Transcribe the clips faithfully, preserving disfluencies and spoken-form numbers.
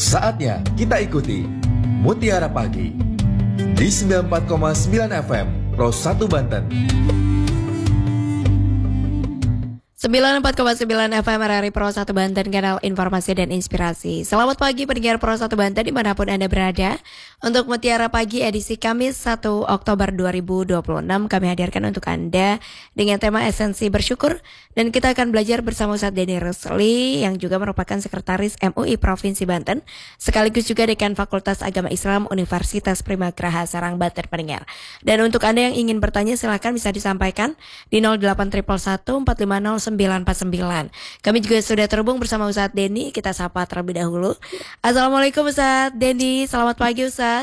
Saatnya kita ikuti Mutiara Pagi di sembilan puluh empat koma sembilan F M Pro satu Banten. sembilan puluh empat koma sembilan F M R R I Pro satu Banten, kanal informasi dan inspirasi. Selamat pagi pendengar Pro satu Banten dimanapun Anda berada. Untuk Mutiara Pagi edisi Kamis satu Oktober dua ribu dua puluh enam kami hadirkan untuk Anda dengan tema esensi bersyukur. Dan kita akan belajar bersama Ustadz Denny Rusli yang juga merupakan Sekretaris M U I Provinsi Banten, sekaligus juga Dekan Fakultas Agama Islam Universitas Primagraha Serang, Banten pendengar. Dan untuk Anda yang ingin bertanya silakan bisa disampaikan di nol delapan satu satu empat lima nol sembilan empat sembilan. Kami juga sudah terhubung bersama Ustadz Denny. Kita sapa terlebih dahulu. Assalamualaikum Ustadz Denny. Selamat pagi Ustadz.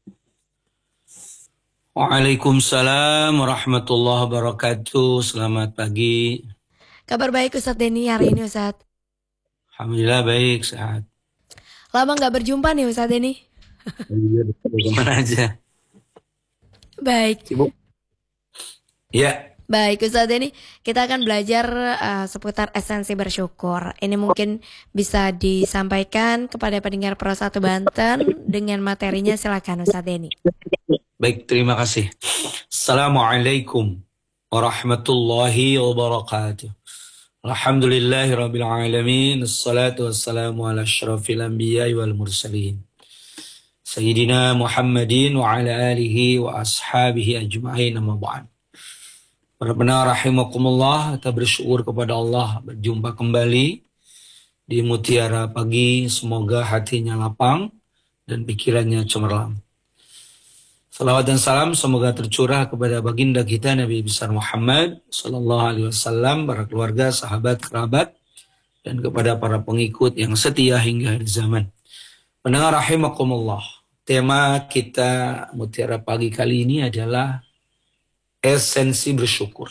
Waalaikumsalam warahmatullahi wabarakatuh. Selamat pagi. Kabar baik Ustadz Denny hari ini Ustadz? Alhamdulillah baik, sehat. Lama gak berjumpa nih Ustadz Denny. Bagaimana aja? Baik. Sibuk? Ya. Baik Ustadz Denny, kita akan belajar uh, seputar esensi bersyukur. Ini mungkin bisa disampaikan kepada pendengar Pro satu Banten dengan materinya, silakan Ustadz Denny. Baik, terima kasih. Assalamualaikum warahmatullahi wabarakatuh. Alhamdulillahi rabbil alamin. Assalatu wassalamu ala asyrafil anbiya wal mursalin. Sayyidina Muhammadin wa ala alihi wa ashabihi ajma'in, amma ba'd. Para pendengar rahimakumullah, kita bersyukur kepada Allah berjumpa kembali di Mutiara Pagi. Semoga hatinya lapang dan pikirannya cemerlang. Salawat dan salam semoga tercurah kepada baginda kita Nabi besar Muhammad sallallahu alaihi wasallam, para keluarga, sahabat, kerabat, dan kepada para pengikut yang setia hingga akhir zaman. Pendengar rahimakumullah, tema kita Mutiara Pagi kali ini adalah esensi bersyukur.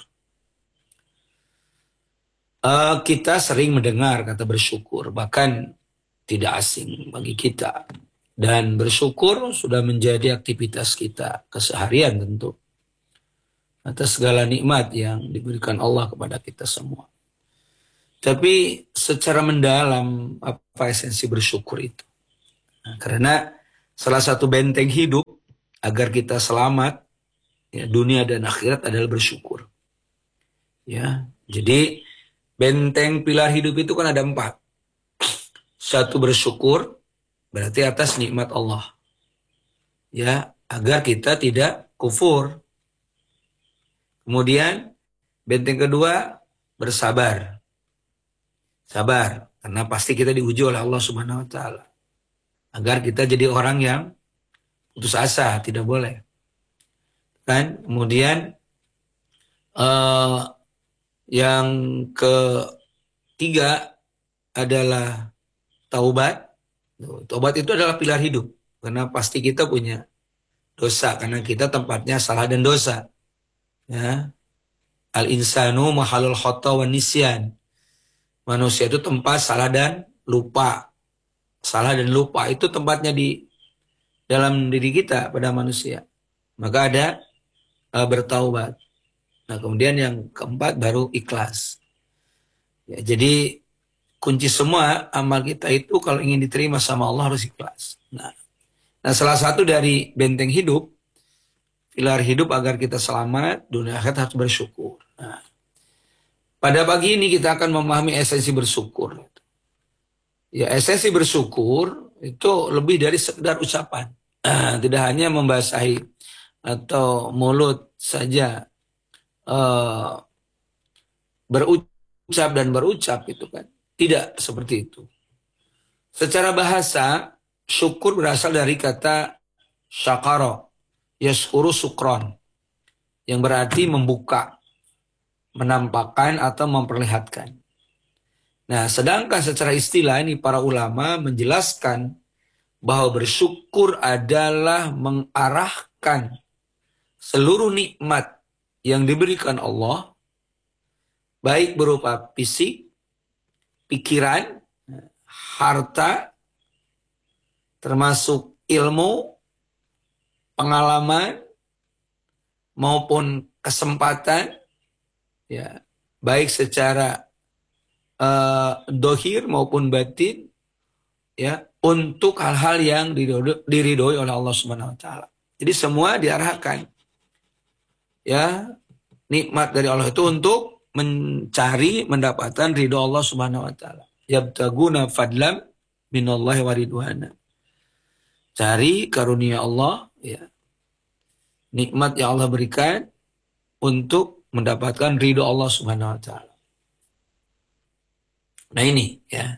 Uh, kita sering mendengar kata bersyukur, bahkan tidak asing bagi kita. Dan bersyukur sudah menjadi aktivitas kita keseharian tentu, atas segala nikmat yang diberikan Allah kepada kita semua. Tapi secara mendalam, apa esensi bersyukur itu? Nah, karena salah satu benteng hidup agar kita selamat, ya, dunia dan akhirat adalah bersyukur. Ya, jadi benteng pilar hidup itu kan ada empat. Satu, bersyukur, berarti atas nikmat Allah. Ya, agar kita tidak kufur. Kemudian benteng kedua, bersabar. Sabar, karena pasti kita diuji oleh Allah Subhanahu wa taala. Agar kita jadi orang yang putus asa, tidak boleh. Kan? Kemudian uh, yang ketiga adalah taubat. Taubat itu adalah pilar hidup, karena pasti kita punya dosa, karena kita tempatnya salah dan dosa. Ya. Al-insanu mahalul khata wa nisyan. Manusia itu tempat salah dan lupa. Salah dan lupa itu tempatnya di dalam diri kita pada manusia. Maka ada uh, bertaubat. Nah, kemudian yang keempat baru ikhlas. Ya, jadi kunci semua amal kita itu kalau ingin diterima sama Allah harus ikhlas. Nah, nah salah satu dari benteng hidup, pilar hidup agar kita selamat dunia akhirat harus bersyukur. Nah, pada pagi ini kita akan memahami esensi bersyukur. Ya, esensi bersyukur itu lebih dari sekedar ucapan. Nah, tidak hanya membasahi atau mulut saja uh, berucap dan berucap itu kan. Tidak seperti itu. Secara bahasa, syukur berasal dari kata syakara, yaskuru sukron, yang berarti membuka, menampakkan atau memperlihatkan. Nah, sedangkan secara istilah ini para ulama menjelaskan bahwa bersyukur adalah mengarahkan seluruh nikmat yang diberikan Allah, baik berupa fisik, pikiran, harta, termasuk ilmu, pengalaman, maupun kesempatan, ya, baik secara uh, dohir maupun batin, ya, untuk hal-hal yang diridhoi oleh Allah Subhanahu wa taala. Jadi semua diarahkan ya nikmat dari Allah itu untuk mencari mendapatkan ridho Allah Subhanahu wa taala. Yabtaguna fadlam minallahi wa ridwana. Cari karunia Allah ya. Nikmat yang Allah berikan untuk mendapatkan ridho Allah Subhanahu wa taala. Nah ini ya.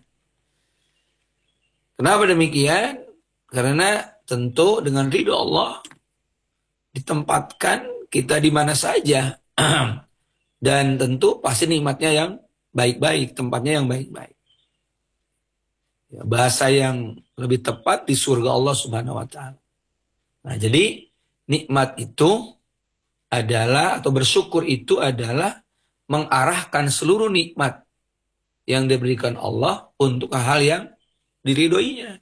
Kenapa demikian? Karena tentu dengan ridho Allah ditempatkan kita di mana saja. Dan tentu pasti nikmatnya yang baik-baik, tempatnya yang baik-baik. Ya, bahasa yang lebih tepat di surga Allah Subhanahu wa taala. Nah, jadi nikmat itu adalah atau bersyukur itu adalah mengarahkan seluruh nikmat yang diberikan Allah untuk hal yang diridhoinya.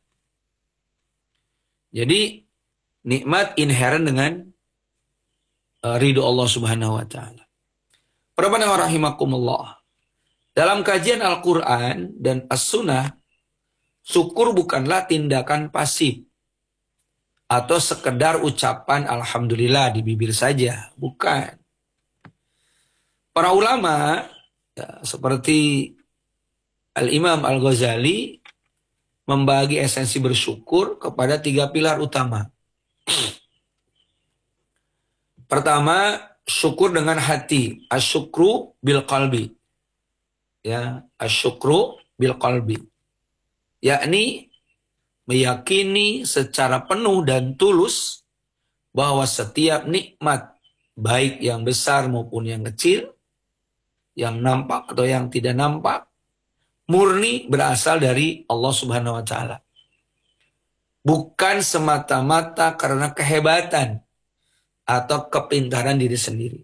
Jadi nikmat inherent dengan uh, ridho Allah Subhanahu wa taala. Para pendengar rahimakumullah. Dalam kajian Al-Qur'an dan As-Sunnah, syukur bukanlah tindakan pasif atau sekedar ucapan alhamdulillah di bibir saja, bukan. Para ulama ya, seperti Al-Imam Al-Ghazali membagi esensi bersyukur kepada tiga pilar utama. Pertama, syukur dengan hati, asyukru bil qalbi. Ya, asyukru bil qalbi. Yakni meyakini secara penuh dan tulus bahwa setiap nikmat, baik yang besar maupun yang kecil, yang nampak atau yang tidak nampak, murni berasal dari Allah Subhanahu wa taala. Bukan semata-mata karena kehebatan atau kepintaran diri sendiri.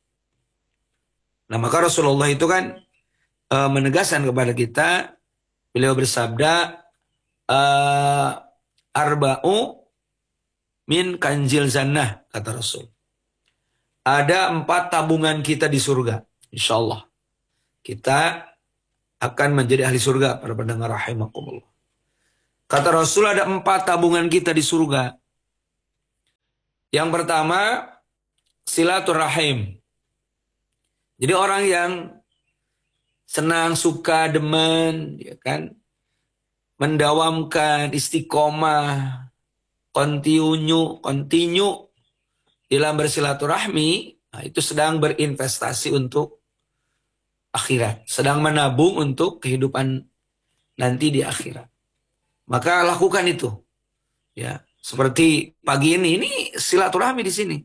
Nah, maka Rasulullah itu kan e, menegaskan kepada kita, beliau bersabda, e, arba'u min kanjil jannah, kata Rasul. Ada empat tabungan kita di surga, insya Allah. Kita akan menjadi ahli surga, para pendengar rahimakumullah. Kata Rasul, ada empat tabungan kita di surga. Yang pertama, silaturahim. Jadi orang yang senang, suka, demen, ya kan, mendawamkan istiqomah, kontinu, kontinu dalam bersilaturahmi, nah itu sedang berinvestasi untuk akhirat, sedang menabung untuk kehidupan nanti di akhirat. Maka lakukan itu. Ya, seperti pagi ini, ini silaturahmi di sini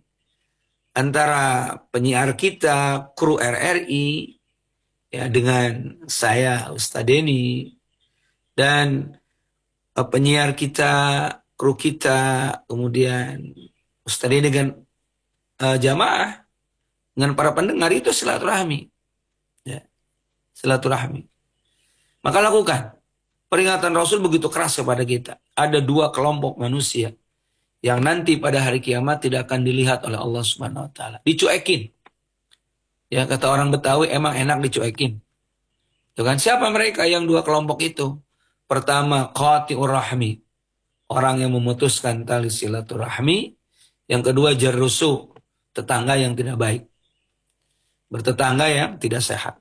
antara penyiar kita, kru R R I, ya dengan saya Ustadz Denny dan uh, penyiar kita, kru kita, kemudian Ustadz Denny dengan uh, jamaah, dengan para pendengar, itu silaturahmi. Ya, silaturahmi. Maka lakukan. Peringatan Rasul begitu keras kepada kita. Ada dua kelompok manusia yang nanti pada hari kiamat tidak akan dilihat oleh Allah Subhanahu wa taala. Dicuekin. Ya, kata orang Betawi, emang enak dicuekin. Tuh kan, siapa mereka yang dua kelompok itu? Pertama, qati'ur rahmi. Orang yang memutuskan tali silaturahmi. Yang kedua, jarrusu. Tetangga yang tidak baik. Bertetangga yang tidak sehat.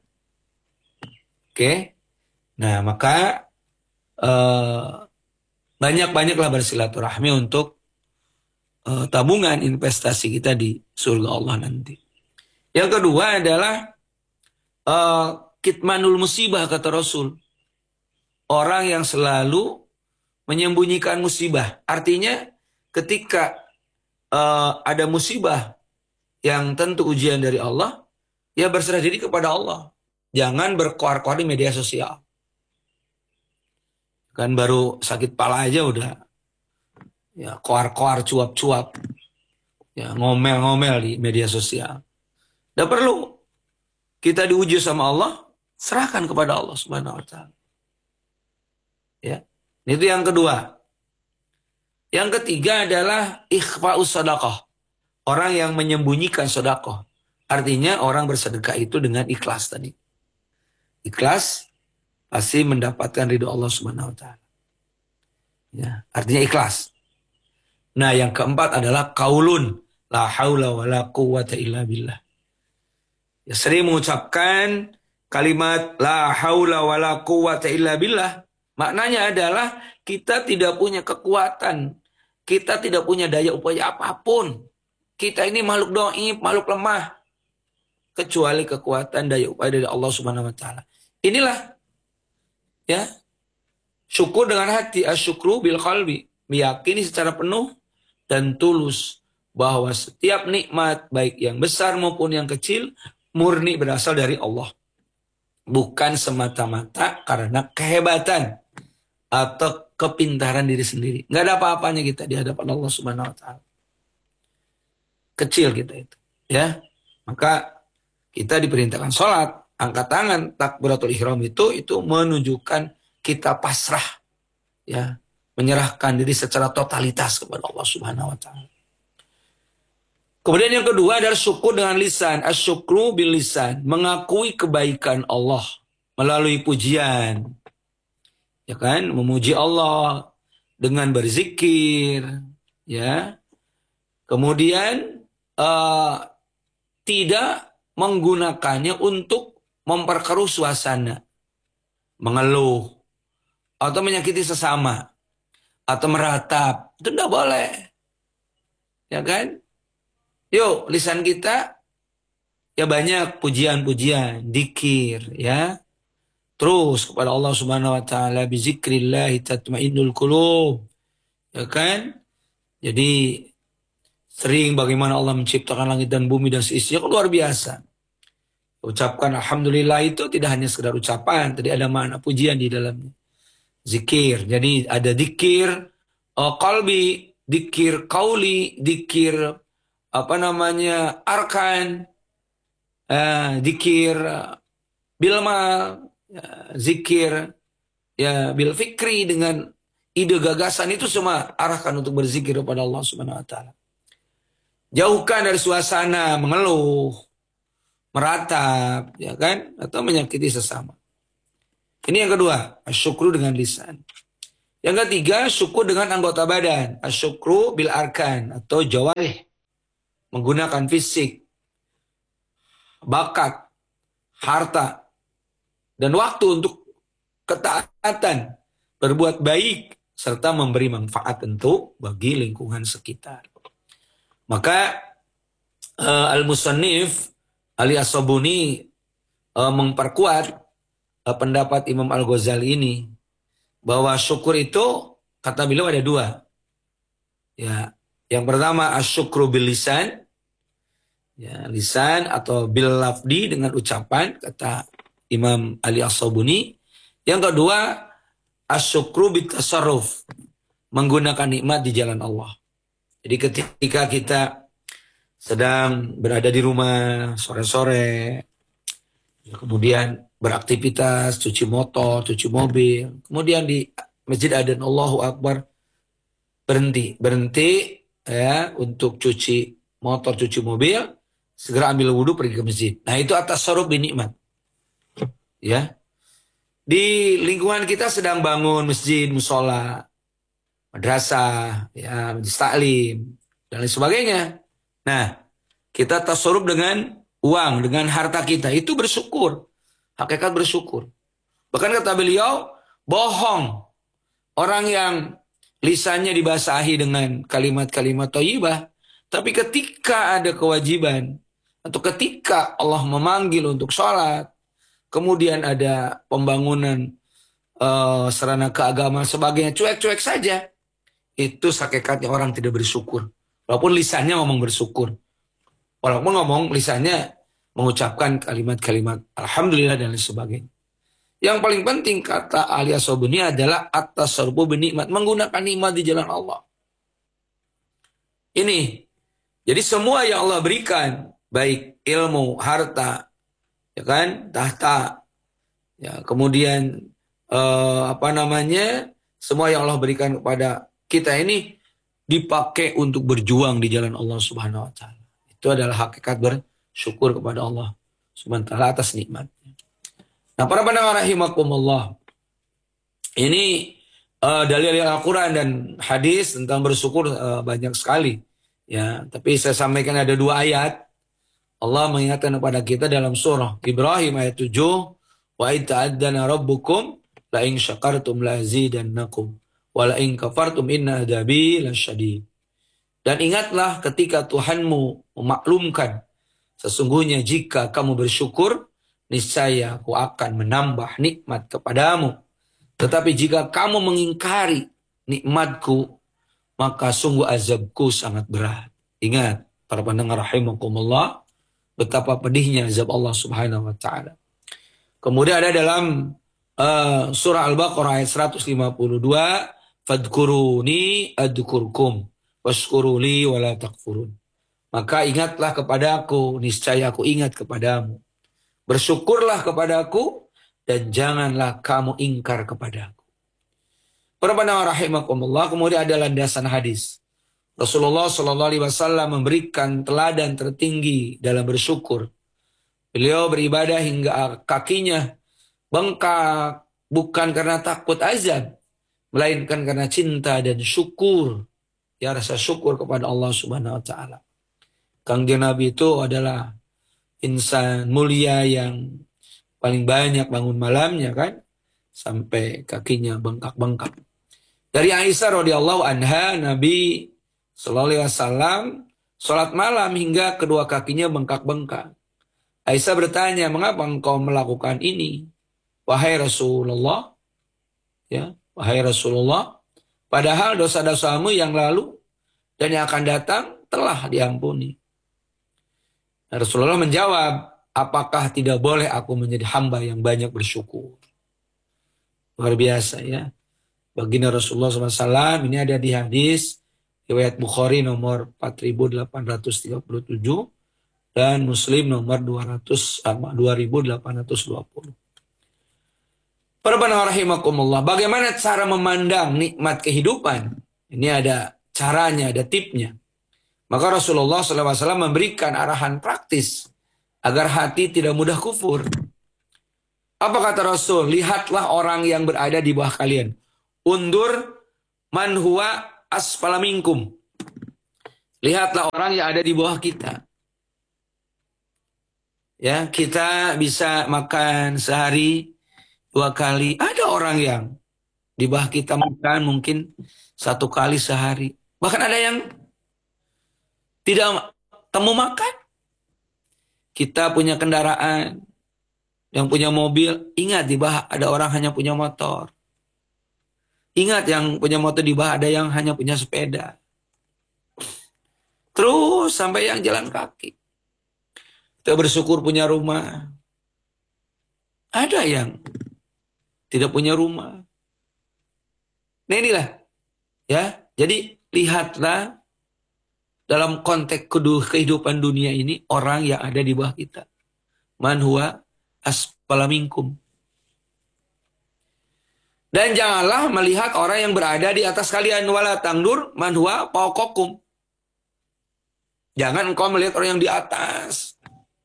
Oke. Nah, maka uh, banyak-banyaklah bersilaturahmi untuk uh, tabungan investasi kita di surga Allah nanti. Yang kedua adalah uh, kitmanul musibah, kata Rasul. Orang yang selalu menyembunyikan musibah. Artinya ketika uh, ada musibah yang tentu ujian dari Allah, ya berserah diri kepada Allah. Jangan berkoar-koar di media sosial. Kan baru sakit pala aja udah ya koar-koar, cuap-cuap. Ya ngomel-ngomel di media sosial. Tidak perlu. Kita diuji sama Allah, serahkan kepada Allah Subhanahu wa taala. Ya. Itu yang kedua. Yang ketiga adalah ikhfa'us shadaqah. Orang yang menyembunyikan sedekah. Artinya orang bersedekah itu dengan ikhlas tadi. Ikhlas pasti mendapatkan ridho Allah Subhanahu wa taala. Ya, artinya ikhlas. Nah, yang keempat adalah qaulun la haula wala quwwata illa billah. Ya, sering mengucapkan kalimat la haula wala quwwata illa billah. Maknanya adalah kita tidak punya kekuatan, kita tidak punya daya upaya apapun. Kita ini makhluk dhaif, makhluk lemah, kecuali kekuatan daya upaya dari Allah Subhanahu wa taala. Inilah ya, syukur dengan hati, asyukru bil qalbi, meyakini secara penuh dan tulus bahwa setiap nikmat baik yang besar maupun yang kecil murni berasal dari Allah. Bukan semata-mata karena kehebatan atau kepintaran diri sendiri. Nggak ada apa-apanya kita di hadapan Allah Subhanahu wa taala. Kecil kita itu, ya. Maka kita diperintahkan sholat, angkat tangan, takbiratul ihram itu itu menunjukkan kita pasrah, ya, menyerahkan diri secara totalitas kepada Allah Subhanahu wa taala. Kemudian yang kedua adalah syukur dengan lisan, asyukru bil lisan, mengakui kebaikan Allah melalui pujian. Ya kan, memuji Allah dengan berzikir, ya. Kemudian uh, tidak menggunakannya untuk memperkeruh suasana, mengeluh, atau menyakiti sesama, atau meratap. Itu tidak boleh. Ya kan? Yuk, lisan kita ya banyak pujian-pujian, dikir, ya. Terus kepada Allah Subhanahu wa taala, bizikrillah tatmainnul qulub. Ya kan? Jadi sering bagaimana Allah menciptakan langit dan bumi dan seisinya, luar biasa. Ucapkan alhamdulillah itu tidak hanya sekedar ucapan, tadi ada makna pujian di dalamnya. Zikir, jadi ada dikir uh, qalbi, dikir qauli, dikir apa namanya arkan, uh, dikir uh, bilmal, uh, zikir ya bil fikri, dengan ide gagasan, itu semua arahkan untuk berzikir kepada Allah Subhanahu wa taala. Jauhkan dari suasana mengeluh, meratap, ya kan, atau menyakiti sesama. Ini yang kedua, asyukru dengan lisan. Yang ketiga, syukur dengan anggota badan, asyukru bil arkan atau jawarih, menggunakan fisik, bakat, harta, dan waktu untuk ketaatan, berbuat baik, serta memberi manfaat tentu bagi lingkungan sekitar. Maka uh, Al-Musannif Ali As-Sabuni uh, memperkuat uh, pendapat Imam Al-Ghazali ini, bahwa syukur itu kata beliau ada dua. Ya, yang pertama asyukru bil lisan, ya, lisan atau bil lafdi, dengan ucapan, kata Imam Ali As-Sabuni. Yang kedua asyukru bit tasarruf, menggunakan nikmat di jalan Allah. Jadi ketika kita sedang berada di rumah sore-sore, kemudian beraktivitas, cuci motor, cuci mobil, kemudian di masjid adzan Allahu Akbar, berhenti, berhenti ya untuk cuci motor, cuci mobil, segera ambil wudhu, pergi ke masjid. Nah, itu atas tasarruf bin nikmat. Ya. Di lingkungan kita sedang bangun masjid, musola, madrasah, ya, majlis taklim, dan lain sebagainya. Nah, kita tasarruf dengan uang, dengan harta kita, itu bersyukur. Hakikat bersyukur. Bahkan kata beliau, bohong orang yang lisannya dibasahi dengan kalimat-kalimat thayyibah, tapi ketika ada kewajiban, atau ketika Allah memanggil untuk sholat, kemudian ada pembangunan uh, sarana keagamaan sebagainya, cuek-cuek saja, itu hakikatnya orang tidak bersyukur. Walaupun lisannya ngomong bersyukur, walaupun ngomong lisannya mengucapkan kalimat-kalimat alhamdulillah dan lain sebagainya. Yang paling penting kata Ali As-Sabuni adalah at-tasarrufu bin nikmat, menggunakan nikmat di jalan Allah. Ini, jadi semua yang Allah berikan, baik ilmu, harta, ya kan, tahta, ya, kemudian eh, apa namanya, semua yang Allah berikan kepada kita ini dipakai untuk berjuang di jalan Allah Subhanahu wa taala. Itu adalah hakikat bersyukur kepada Allah Subhanahu wa taala atas nikmatnya. Nah, para pendengar rahimakumullah, ini uh, dalil Al-Quran dan hadis tentang bersyukur uh, banyak sekali. Ya, tapi saya sampaikan ada dua ayat. Allah mengingatkan kepada kita dalam surah Ibrahim ayat tujuh, wa id ta'addana rabbukum la in syakartum la azidannakum wa la in kafartum inna adabi lasyadid. Dan ingatlah ketika Tuhanmu memaklumkan, sesungguhnya jika kamu bersyukur, niscaya aku akan menambah nikmat kepadamu. Tetapi jika kamu mengingkari nikmatku, maka sungguh azabku sangat berat. Ingat, para pendengar rahimakumullah, betapa pedihnya azab Allah Subhanahu wa taala. Kemudian ada dalam uh, surah Al-Baqarah ayat seratus lima puluh dua, fadkuruni adkurkum washkuruli wala takfurun. Maka ingatlah kepadaku, niscaya aku ingat kepadamu. Bersyukurlah kepadaku dan janganlah kamu ingkar kepadaku. Para pendengar rahimakumullah, kemudian ada landasan hadis. Rasulullah shallallahu alaihi wasallam memberikan teladan tertinggi dalam bersyukur. Beliau beribadah hingga kakinya bengkak, bukan karena takut azab, melainkan karena cinta dan syukur. Ya, rasa syukur kepada Allah Subhanahu wa taala. Kangjeng Nabi itu adalah insan mulia yang paling banyak bangun malamnya kan, sampai kakinya bengkak-bengkak. Dari Aisyah radhiyallahu anha, Nabi sallallahu alaihi wasallam salat malam hingga kedua kakinya bengkak-bengkak. Aisyah bertanya, "Mengapa engkau melakukan ini, wahai Rasulullah?" Ya, wahai Rasulullah, padahal dosa-dosamu yang lalu dan yang akan datang telah diampuni. Nah, Rasulullah menjawab, apakah tidak boleh aku menjadi hamba yang banyak bersyukur? Luar biasa ya. Baginda Rasulullah shallallahu alaihi wasallam ini ada di hadis riwayat Bukhari nomor empat ribu delapan ratus tiga puluh tujuh dan Muslim nomor dua ratus dua ribu delapan ratus dua puluh. Para pendengar rahimakumullah, bagaimana cara memandang nikmat kehidupan? Ini ada caranya, ada tipnya. Maka Rasulullah shallallahu alaihi wasallam memberikan arahan praktis agar hati tidak mudah kufur. Apa kata Rasul? Lihatlah orang yang berada di bawah kalian. Undur man huwa asfala minkum. Lihatlah orang yang ada di bawah kita. Ya, kita bisa makan sehari dua kali. Ada orang yang di bawah kita makan mungkin satu kali sehari. Bahkan ada yang tidak temu makan. Kita punya kendaraan, yang punya mobil. Ingat di bawah ada orang hanya punya motor. Ingat yang punya motor di bawah ada yang hanya punya sepeda. Terus sampai yang jalan kaki. Kita bersyukur punya rumah. Ada yang tidak punya rumah. Nah inilah. Ya, jadi lihatlah dalam konteks kehidupan dunia ini orang yang ada di bawah kita. Man huwa asfala minkum. Dan janganlah melihat orang yang berada di atas kalian, wala tangdur man huwa fawqakum. Jangan engkau melihat orang yang di atas.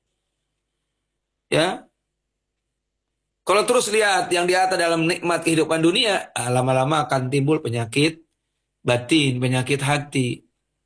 Ya. Kalau terus lihat yang di atas dalam nikmat kehidupan dunia, lama-lama akan timbul penyakit batin, penyakit hati.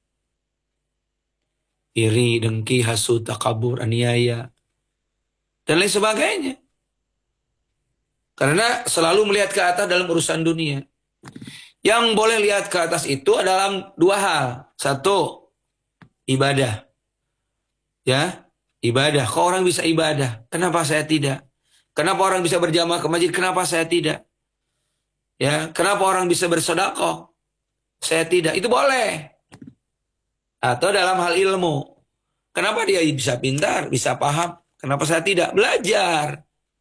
Iri, dengki, hasud, takabur, aniaya, dan lain sebagainya. Karena selalu melihat ke atas dalam urusan dunia. Yang boleh lihat ke atas itu adalah dua hal. Satu, ibadah. Ya, ibadah. Kok orang bisa ibadah? Kenapa saya tidak? Kenapa orang bisa berjamaah ke masjid? Kenapa saya tidak? Ya, kenapa orang bisa bersedekah? Saya tidak. Itu boleh. Atau dalam hal ilmu. Kenapa dia bisa pintar, bisa paham? Kenapa saya tidak? Belajar.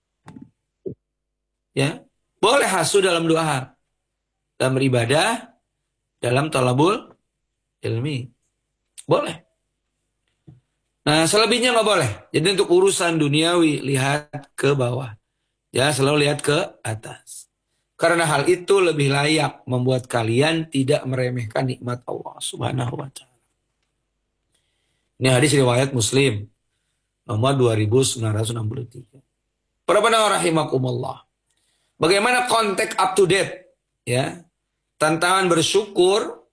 Ya, boleh hasu dalam dua hal. Dalam beribadah, dalam talabul ilmi. Boleh. Nah, selebihnya nggak boleh. Jadi untuk urusan duniawi, lihat ke bawah. Ya, selalu lihat ke atas. Karena hal itu lebih layak membuat kalian tidak meremehkan nikmat Allah Subhanahu wa taala. Ini hadis riwayat Muslim nomor dua ribu sembilan ratus enam puluh tiga. Para pendengar rahimakumullah. Bagaimana konteks up to date? Ya, tantangan bersyukur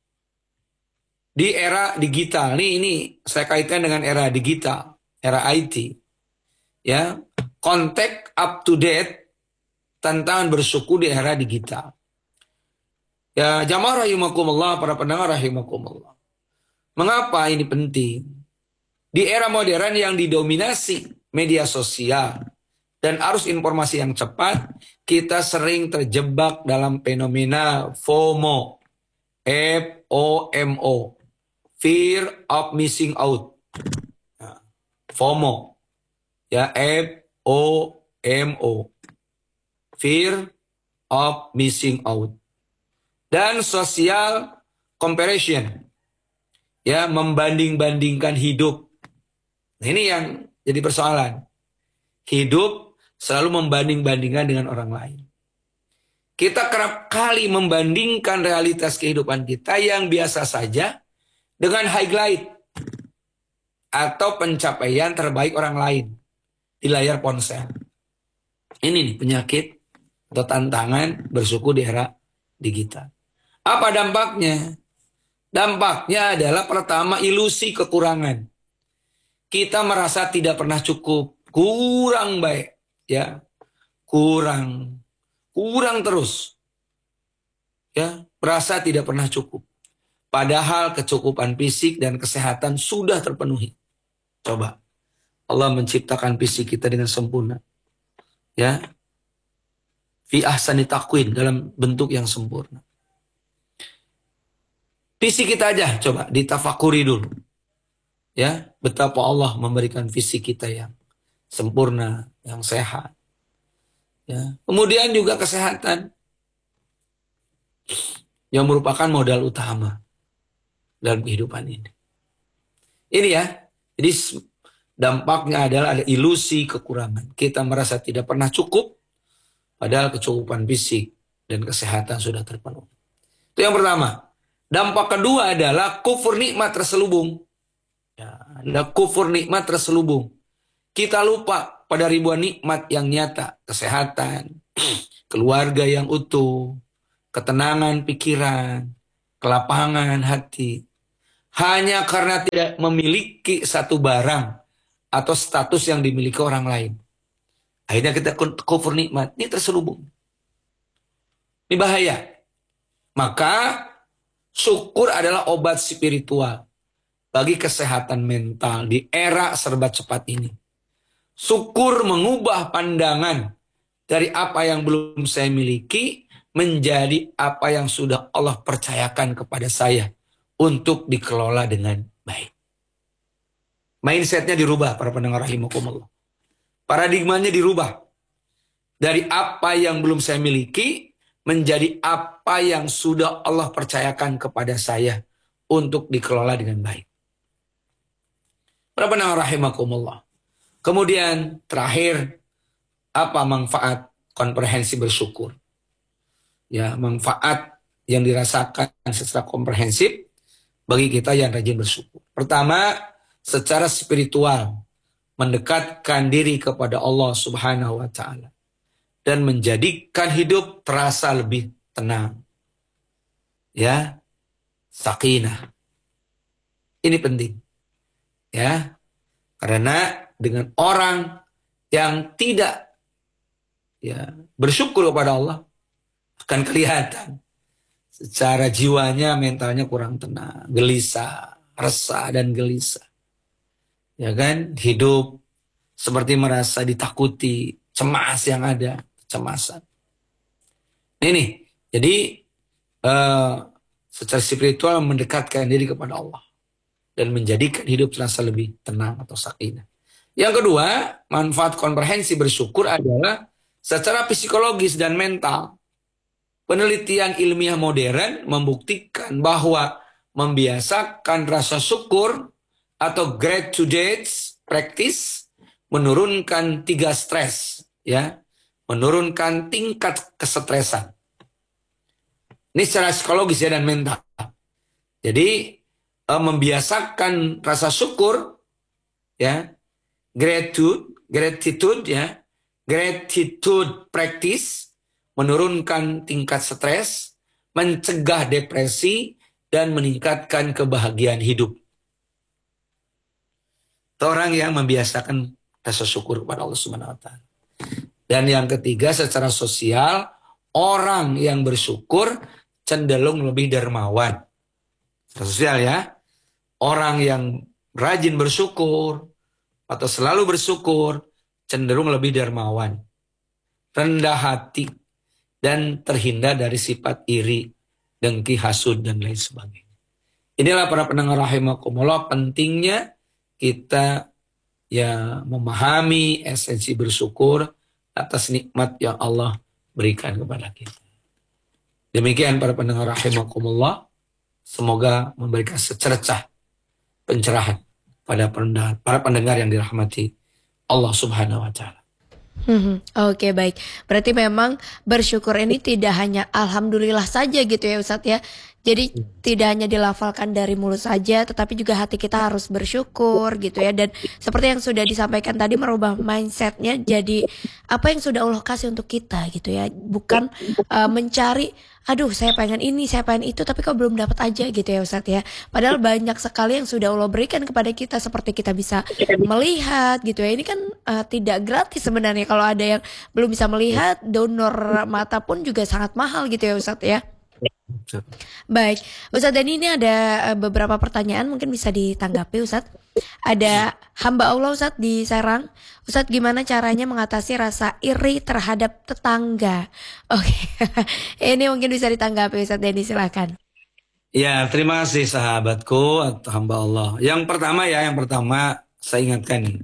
di era digital. Nih, ini saya kaitkan dengan era digital, era I T. Ya, kontak up to date, tantangan bersyukur di era digital. Ya, jamaah rahimakumullah, para pendengar rahimakumullah. Mengapa ini penting? Di era modern yang didominasi media sosial dan arus informasi yang cepat, kita sering terjebak dalam fenomena FOMO. F O M O. Fear of missing out. Nah, FOMO. Ya, F O M O. Fear of missing out. Dan social comparison. Ya, membanding-bandingkan hidup. Nah, ini yang jadi persoalan. Hidup selalu membanding-bandingkan dengan orang lain. Kita kerap kali membandingkan realitas kehidupan kita yang biasa saja dengan highlight atau pencapaian terbaik orang lain di layar ponsel. Ini nih penyakit atau tantangan bersyukur di era digital. Apa dampaknya? Dampaknya adalah pertama, ilusi kekurangan. Kita merasa tidak pernah cukup, kurang baik, ya, kurang, kurang terus, ya, merasa tidak pernah cukup. Padahal kecukupan fisik dan kesehatan sudah terpenuhi. Coba, Allah menciptakan fisik kita dengan sempurna, ya, fi ahsani taqwim, dalam bentuk yang sempurna. Fisik kita aja, coba ditafakuri dulu. Ya, betapa Allah memberikan fisik kita yang sempurna, yang sehat. Ya, kemudian juga kesehatan yang merupakan modal utama dalam kehidupan ini. Ini ya, jadi dampaknya adalah ada ilusi kekurangan. Kita merasa tidak pernah cukup, padahal kecukupan fisik dan kesehatan sudah terpenuhi. Itu yang pertama. Dampak kedua adalah kufur nikmat terselubung. Ya, ada kufur nikmat terselubung. Kita lupa pada ribuan nikmat yang nyata. Kesehatan, keluarga yang utuh, ketenangan pikiran, kelapangan hati. Hanya karena tidak memiliki satu barang atau status yang dimiliki orang lain. Akhirnya kita kufur nikmat. Ini terselubung. Ini bahaya. Maka syukur adalah obat spiritual bagi kesehatan mental di era serba cepat ini. Syukur mengubah pandangan dari apa yang belum saya miliki menjadi apa yang sudah Allah percayakan kepada saya untuk dikelola dengan baik. Mindsetnya dirubah, para pendengar rahimakumullah. Paradigmanya dirubah. Dari apa yang belum saya miliki menjadi apa yang sudah Allah percayakan kepada saya untuk dikelola dengan baik. Para pendengar rahimakumullah. Kemudian terakhir, apa manfaat komprehensi bersyukur? Ya, manfaat yang dirasakan secara komprehensif bagi kita yang rajin bersyukur. Pertama, secara spiritual, mendekatkan diri kepada Allah Subhanahu wa taala dan menjadikan hidup terasa lebih tenang. Ya, sakinah. Ini penting. Ya, karena dengan orang yang tidak ya bersyukur kepada Allah akan kelihatan secara jiwanya, mentalnya kurang tenang, gelisah, resah dan gelisah. Ya kan, hidup seperti merasa ditakuti, cemas yang ada, kecemasan. Ini, jadi uh, secara spiritual mendekatkan diri kepada Allah dan menjadikan hidup terasa lebih tenang atau sakinah. Yang kedua, manfaat komprehensi bersyukur adalah secara psikologis dan mental. Penelitian ilmiah modern membuktikan bahwa membiasakan rasa syukur atau gratitude practice menurunkan tiga stres, ya, menurunkan tingkat kesetresan. Ini secara psikologis ya dan mental. Jadi eh, membiasakan rasa syukur, ya, gratitude, gratitude, ya, gratitude practice menurunkan tingkat stres, mencegah depresi, dan meningkatkan kebahagiaan hidup. Orang yang membiasakan rasa syukur kepada Allah Subhanahu wa taala. Dan yang ketiga, secara sosial, orang yang bersyukur cenderung lebih dermawan. Secara sosial ya. Orang yang rajin bersyukur atau selalu bersyukur cenderung lebih dermawan, rendah hati, dan terhindar dari sifat iri, dengki, hasud, dan lain sebagainya. Inilah para pendengar rahimakumullah, pentingnya kita ya memahami esensi bersyukur atas nikmat yang Allah berikan kepada kita. Demikian para pendengar rahimakumullah, semoga memberikan secercah pencerahan pada pendengar, para pendengar yang dirahmati Allah Subhanahu wa taala. Hmm, Oke baik, berarti memang bersyukur ini tidak hanya alhamdulillah saja gitu ya Ustadz ya. Jadi tidak hanya dilafalkan dari mulut saja, tetapi juga hati kita harus bersyukur gitu ya. Dan seperti yang sudah disampaikan tadi, merubah mindsetnya jadi apa yang sudah Allah kasih untuk kita gitu ya. Bukan uh, mencari, aduh saya pengen ini, saya pengen itu, tapi kok belum dapat aja gitu ya Ustadz ya. Padahal banyak sekali yang sudah Allah berikan kepada kita, seperti kita bisa melihat gitu ya. Ini kan uh, tidak gratis sebenarnya. Kalau ada yang belum bisa melihat, donor mata pun juga sangat mahal gitu ya Ustadz ya. Baik, Ustadz, dan ini ada uh, beberapa pertanyaan mungkin bisa ditanggapi Ustadz. Ada hamba Allah Ustadz di Serang. Ustadz, gimana caranya mengatasi rasa iri terhadap tetangga? Oke, ini mungkin bisa ditanggapi Ustadz Denny, silakan. Ya, terima kasih sahabatku atau hamba Allah. Yang pertama ya, yang pertama saya ingatkan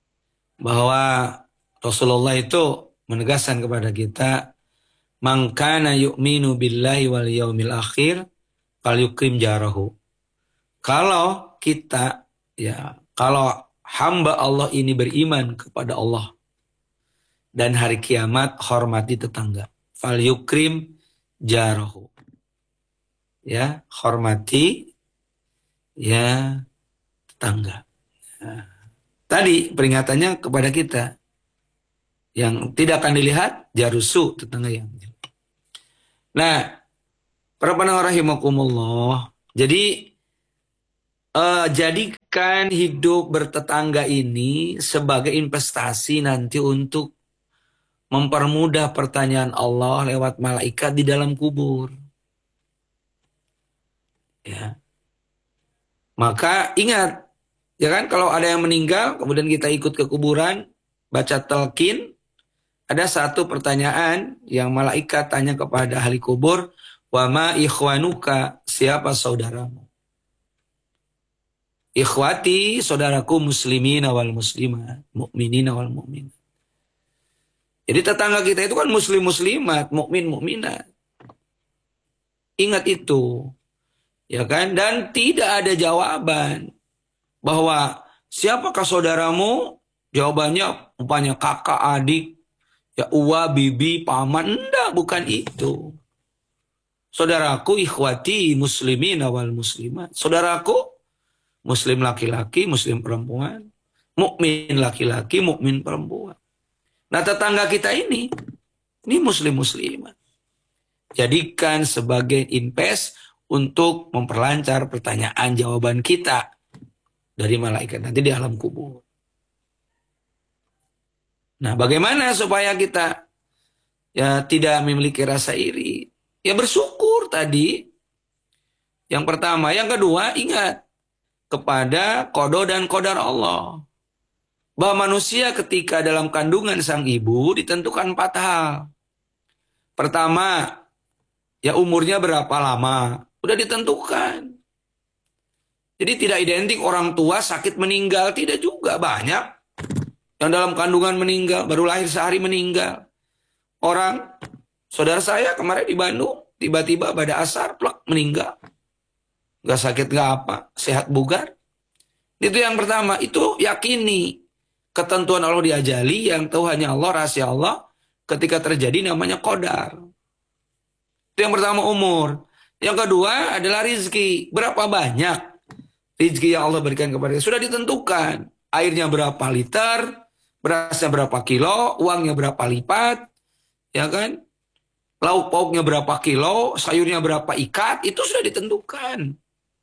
bahwa Rasulullah itu menegaskan kepada kita, man kana yu'minu billahi wal yaumil akhir falyukrim jarahu. Kalau kita ya, kalau hamba Allah ini beriman kepada Allah dan hari kiamat, hormati tetangga. Falyukrim jarahu. Ya, hormati ya tetangga. Nah, tadi peringatannya kepada kita, yang tidak akan dilihat jarusu, tetangga yang. Nah, para pendengar rahimakumullah, jadi uh, jadikan hidup bertetangga ini sebagai investasi nanti untuk mempermudah pertanyaan Allah lewat malaikat di dalam kubur. Ya. Maka ingat, ya kan, kalau ada yang meninggal kemudian kita ikut ke kuburan, baca talqin, ada satu pertanyaan yang malaikat tanya kepada ahli kubur, wa ma ikhwanuka, siapa saudaramu? Ikhwati, saudaraku muslimin wal muslimat, mukminin wal mukminat. Jadi tetangga kita itu kan muslim muslimat, mukmin mukminat. Ingat itu. Ya kan? Dan tidak ada jawaban bahwa siapakah saudaramu? Jawabannya umpamanya kakak, adik, ya uwa, bibi, paman. Enggak, bukan itu. Saudaraku ikhwati muslimin wal muslimat. Saudaraku muslim laki-laki, muslim perempuan, mukmin laki-laki, mukmin perempuan. Nah, tetangga kita ini ini muslim muslimat. Jadikan sebagai invest untuk memperlancar pertanyaan jawaban kita dari malaikat nanti di alam kubur. Nah, bagaimana supaya kita ya tidak memiliki rasa iri? Ya bersyukur tadi. Yang pertama. Yang kedua, ingat kepada qada dan qadar Allah. Bahwa manusia ketika dalam kandungan sang ibu ditentukan empat hal. Pertama, ya umurnya berapa lama. Udah ditentukan. Jadi tidak identik orang tua sakit meninggal. Tidak juga, banyak yang dalam kandungan meninggal, baru lahir sehari meninggal. Orang, saudara saya kemarin di Bandung, tiba-tiba pada asar, plak, meninggal. Gak sakit, gak apa, sehat bugar. Itu yang pertama, itu yakini. Ketentuan Allah diajali, yang tahu hanya Allah, rahasia Allah. Ketika terjadi namanya qadar. Itu yang pertama, umur. Yang kedua adalah rizki. Berapa banyak rizki yang Allah berikan kepada kita? Sudah ditentukan. Airnya berapa liter, berasnya berapa kilo, uangnya berapa lipat, ya kan? lauk pauknya berapa kilo, sayurnya berapa ikat, itu sudah ditentukan.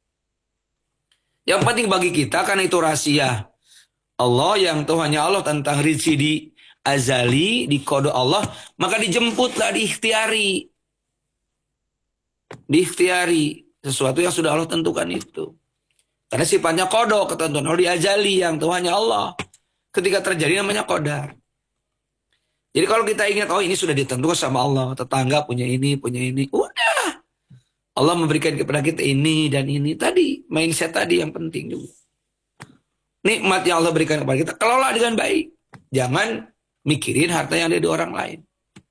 Yang penting bagi kita, karena itu rahasia Allah yang Tuhannya Allah tentang rizki di azali, di kode Allah, maka dijemputlah, diikhtiari. Diikhtiari sesuatu yang sudah Allah tentukan itu. Karena sifatnya kodok, ketentuan Allah di azali yang Tuhannya Allah. Ketika terjadi namanya qadar. Jadi kalau kita ingat, oh ini sudah ditentukan sama Allah, tetangga punya ini, punya ini, udah. Allah memberikan kepada kita ini dan ini. Tadi, mindset tadi yang penting juga. Nikmat yang Allah berikan kepada kita, kelola dengan baik. Jangan mikirin harta yang ada di orang lain.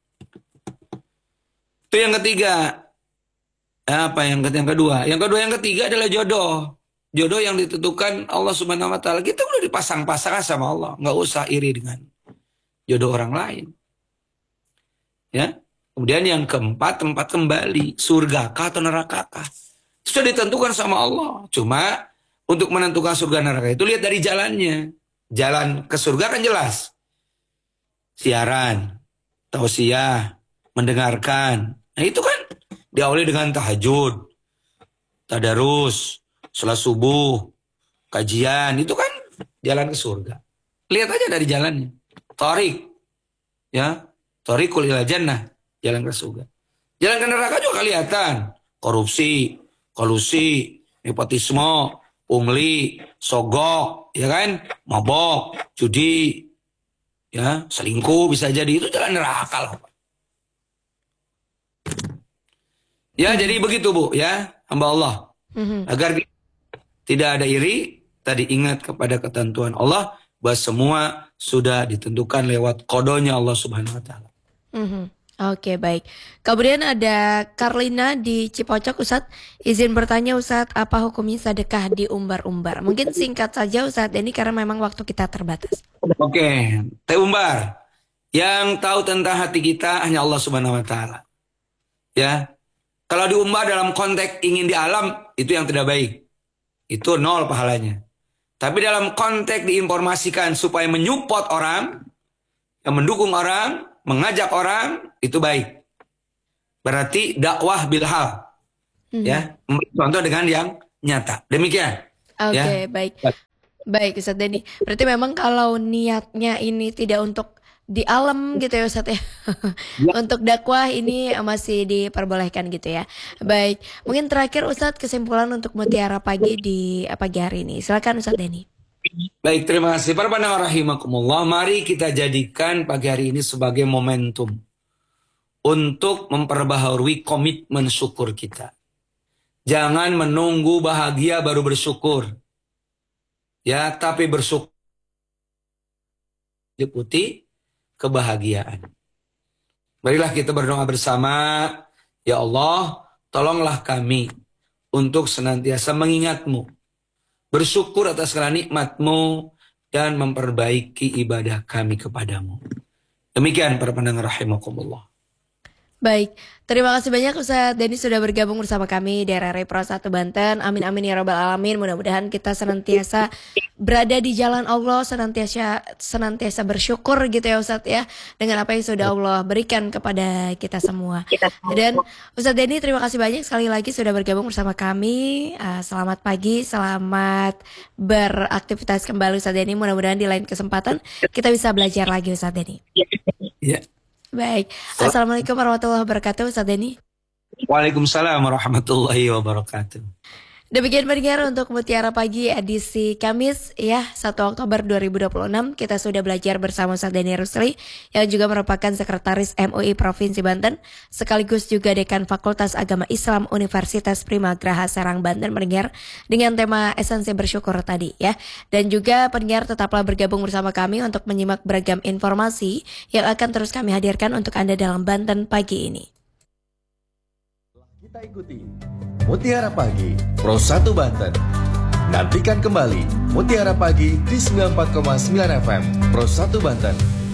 Itu yang ketiga. Apa yang kedua? Yang kedua, yang ketiga adalah jodoh. Jodoh yang ditentukan Allah Subhanahu wa taala. Kita udah dipasang-pasang sama Allah, nggak usah iri dengan jodoh orang lain. Ya. Kemudian yang keempat, tempat kembali, surga kah atau neraka kah? Sudah ditentukan sama Allah. Cuma untuk menentukan surga neraka itu lihat dari jalannya. Jalan ke surga kan jelas. Siaran, tausiah, mendengarkan. Nah itu kan diawali dengan tahajud, tadarus, salat subuh, kajian. Itu kan jalan ke surga. Lihat aja dari jalannya. Tariq, ya, tariqul ila jannah, jalan ke surga. Jalan ke neraka juga kelihatan. Korupsi, kolusi, nepotisme, pungli, sogok, ya kan, mabok, judi, ya, selingkuh bisa jadi, itu jalan neraka loh. Ya, hmm. jadi begitu Bu, ya, hamba Allah. Hmm. Agar tidak ada iri, tadi ingat kepada ketentuan Allah, bahwa semua sudah ditentukan lewat kodonya Allah Subhanahu wa taala. Mm-hmm. Oke, okay, baik. Kemudian ada Karlina di Cipocok, Ustadz. Izin bertanya Ustadz, apa hukumnya sedekah di umbar-umbar? Mungkin singkat saja Ustadz, ini karena memang waktu kita terbatas. Oke, okay. Teh umbar. Yang tahu tentang hati kita hanya Allah Subhanahu wa taala. Ya. Kalau diumbar dalam konteks ingin di alam, itu yang tidak baik. Itu nol pahalanya. Tapi dalam konteks diinformasikan supaya menyupport orang, yang mendukung orang, mengajak orang, itu baik. Berarti dakwah bilhal. Hmm. Ya, memberi contoh dengan yang nyata. Demikian. Oke, okay, ya. baik. Baik, Ustadz Denny. Berarti memang kalau niatnya ini tidak untuk di alam gitu ya Ustadz ya. Ya. Untuk dakwah ini masih diperbolehkan gitu ya. Baik, mungkin terakhir Ustadz kesimpulan untuk Mutiara Pagi di pagi hari ini. Silakan Ustadz Denny. Baik, terima kasih. Para pendengar rahimakumullah, mari kita jadikan pagi hari ini sebagai momentum untuk memperbaharui komitmen syukur kita. Jangan menunggu bahagia baru bersyukur. Ya, tapi bersyukur diikuti kebahagiaan. Marilah kita berdoa bersama. Ya Allah, tolonglah kami untuk senantiasa mengingat-Mu, bersyukur atas segala nikmat-Mu, dan memperbaiki ibadah kami kepadamu. Demikian para pendengar rahimakumullah. Baik, terima kasih banyak Ustadz Denny sudah bergabung bersama kami di R R I Pro satu Banten. Amin amin ya rabbal alamin. Mudah-mudahan kita senantiasa berada di jalan Allah, senantiasa senantiasa bersyukur gitu ya Ustadz ya, dengan apa yang sudah Allah berikan kepada kita semua. Dan Ustadz Denny terima kasih banyak sekali lagi sudah bergabung bersama kami. Uh, selamat pagi, selamat beraktivitas kembali Ustadz Denny. Mudah-mudahan di lain kesempatan kita bisa belajar lagi Ustadz Denny. Ya. Baik, Assalamualaikum warahmatullahi wabarakatuh Ustadz Denny. Waalaikumsalam warahmatullahi wabarakatuh. Demikian pendengar untuk Mutiara Pagi edisi Kamis ya satu Oktober dua ribu dua puluh enam. Kita sudah belajar bersama Ustadz Denny Rusli yang juga merupakan Sekretaris M U I Provinsi Banten, sekaligus juga Dekan Fakultas Agama Islam Universitas Primagraha Serang Banten pendengar, dengan tema esensi bersyukur tadi ya. Dan juga pendengar tetaplah bergabung bersama kami untuk menyimak beragam informasi yang akan terus kami hadirkan untuk Anda dalam Banten pagi ini. Kita ikuti Mutiara Pagi Pro satu Banten. Nantikan kembali Mutiara Pagi di sembilan puluh empat koma sembilan F M Pro satu Banten.